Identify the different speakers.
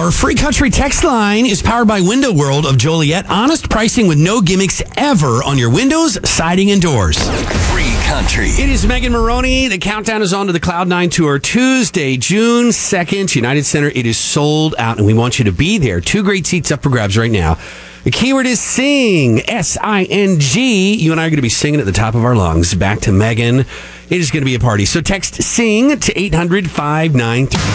Speaker 1: Our free country text line is powered by Window World of Joliet. Honest pricing with no gimmicks ever on your windows, siding, and doors.
Speaker 2: Free country.
Speaker 1: It is Megan Maroney. The countdown is on to the Cloud9 Tour Tuesday, June 2nd, United Center. It is sold out, and we want you to be there. 2 great seats up for grabs right now. The keyword is sing, S-I-N-G. You and I are going to be singing at the top of our lungs. Back to Megan. It is going to be a party. So text SING to 800-593.